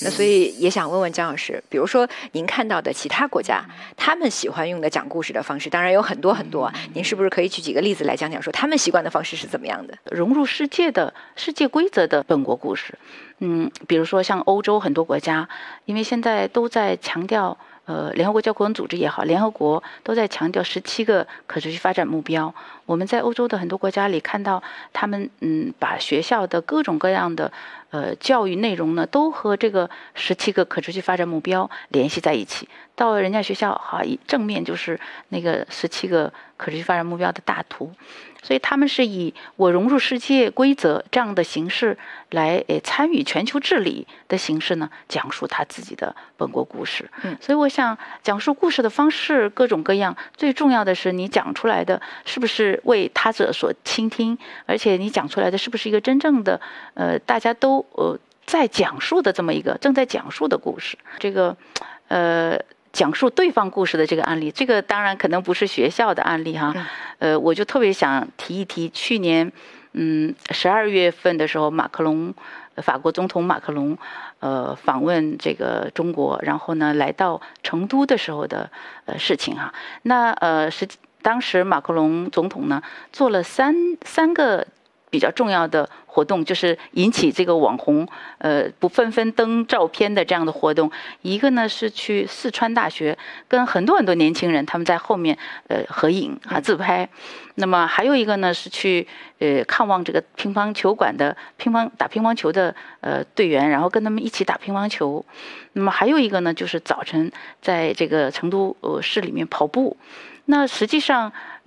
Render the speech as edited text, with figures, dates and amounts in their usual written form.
那所以也想问问张老师，比如说您看到的其他国家，他们喜欢用的讲故事的方式，当然有很多很多，您是不是可以举几个例子来讲讲，说他们习惯的方式是怎么样的？ 融入世界规则的本国故事，比如说像欧洲很多国家，因为现在都在强调。联合国教科文组织也好，联合国都在强调17个可持续发展目标。我们在欧洲的很多国家里看到，他们把学校的各种各样的教育内容呢，都和这个17个可持续发展目标联系在一起。到人家学校正面就是那个17个可持续发展目标的大图。所以他们是以我融入世界规则这样的形式来参与全球治理的形式呢，讲述他自己的本国故事。所以我想讲述故事的方式各种各样，最重要的是你讲出来的是不是为他者所倾听，而且你讲出来的是不是一个真正的大家都在讲述的这么一个正在讲述的故事。这个讲述对方故事的这个案例，这个当然可能不是学校的案例哈，我就特别想提一提去年12月份的时候，法国总统马克龙访问这个中国，然后呢来到成都的时候的事情哈。那当时马克龙总统呢做了三个比较重要的活动，就是引起这个网红不纷纷登照片的这样的活动。一个呢是去四川大学跟很多年轻人他们在后面合影自拍。那么还有一个呢是去看望这个乒乓球馆的打乒乓球的队员，然后跟他们一起打乒乓球。那么还有一个呢就是早晨在这个成都市里面跑步。那实际上